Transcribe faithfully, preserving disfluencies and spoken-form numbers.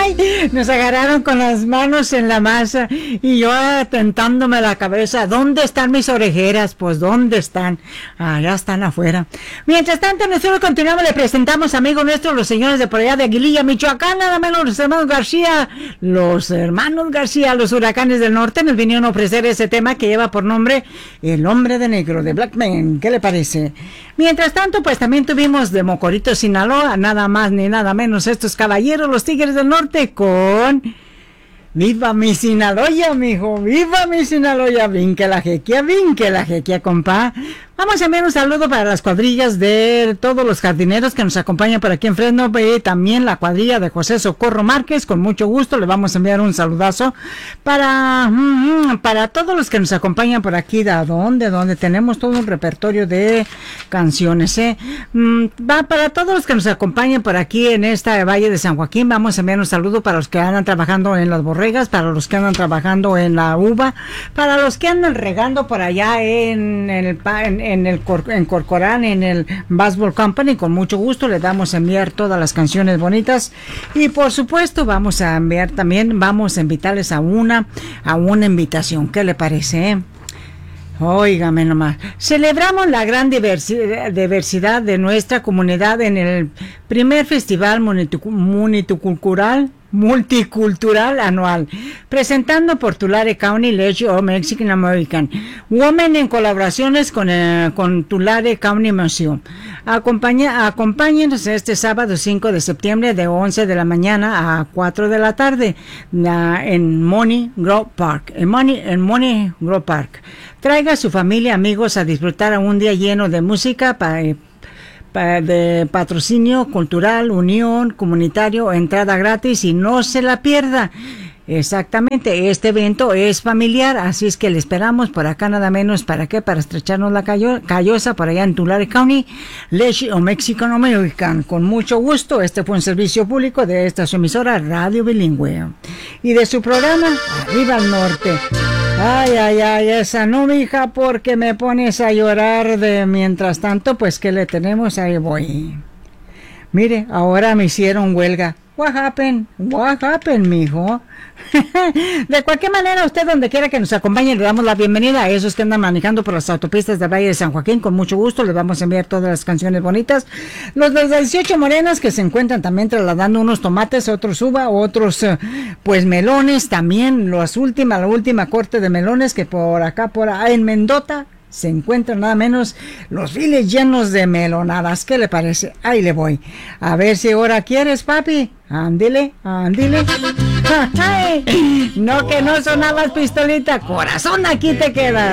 Nos agarraron con las manos en la masa y yo tentándome la cabeza. ¿Dónde están mis orejeras? Pues ¿dónde están? Ah, ya están afuera. Mientras tanto, nosotros continuamos, le presentamos, amigos nuestros, los señores de por allá de Aguililla, Michoacán, nada menos los hermanos García. Los hermanos García, los Huracanes del Norte, nos vinieron a ofrecer ese tema que lleva por nombre El Hombre de Negro, de Black Man. ¿Qué le parece? Mientras tanto, pues también tuvimos de Mocorito, Sinaloa, nada más ni nada menos estos caballeros, los Tigres del Norte, con Viva mi Sinaloa, mijo, viva mi Sinaloa, vinque la jequia, vinque la jequia, compa. Vamos a enviar un saludo para las cuadrillas de todos los jardineros que nos acompañan por aquí en Fresno, y también la cuadrilla de José Socorro Márquez, con mucho gusto le vamos a enviar un saludazo para para todos los que nos acompañan por aquí, de donde, donde tenemos todo un repertorio de canciones, ¿eh? Va para todos los que nos acompañan por aquí en esta Valle de San Joaquín. Vamos a enviar un saludo para los que andan trabajando en las borregas, para los que andan trabajando en la uva, para los que andan regando por allá en el en, en el en Corcorán, en el Baseball Company. Con mucho gusto le damos a enviar todas las canciones bonitas, y por supuesto vamos a enviar también, vamos a invitarles a una a una invitación. ¿Qué le parece, eh? Óigame nomás, celebramos la gran diversidad, diversidad de nuestra comunidad en el primer festival multicultural multicultural anual, presentando por Tulare County Leisure o Mexican American Women en colaboraciones con, eh, con Tulare County Museum. Acompaña, acompáñenos este sábado cinco de septiembre de once de la mañana a cuatro de la tarde na, en Money Grove Park, en Money, en Money Grove Park. Traiga a su familia, amigos, a disfrutar a un día lleno de música para de patrocinio cultural, unión, comunitario, entrada gratis, y no se la pierda. Exactamente, este evento es familiar, así es que le esperamos por acá, nada menos, ¿para qué? Para estrecharnos la callo, callosa por allá en Tulare County, Leche o Mexican American. Con mucho gusto, este fue un servicio público de esta su emisora Radio Bilingüe y de su programa Arriba al Norte. Ay, ay, ay, esa no, mija, porque me pones a llorar. De mientras tanto, pues, ¿qué le tenemos? Ahí voy. Mire, ahora me hicieron huelga. What happened? What happened, mijo? De cualquier manera, usted donde quiera que nos acompañe, le damos la bienvenida a esos que andan manejando por las autopistas del Valle de San Joaquín. Con mucho gusto les vamos a enviar todas las canciones bonitas. Los de las dieciocho Morenas, que se encuentran también trasladando unos tomates, otros uva, otros eh, pues melones también. Las últimas, la última corte de melones que por acá, por ahí en Mendota, se encuentran nada menos los files llenos de melonadas. ¿Qué le parece? Ahí le voy. A ver si ahora quieres, papi. Ándile, ándile. No, que no sonabas pistolita. Corazón, aquí te quedas.